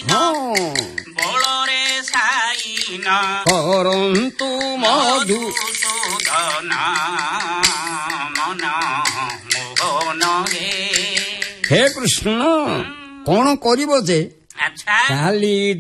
ବଳରେ ସାଇନ କରନ୍ତୁ ମଧୁ ମଧୁସୂଦନ ମନ ମୋହନ ହେ କୃଷ୍ଣ କଣ କରିବ ଯେ ଆଚ୍ଛା କାଲି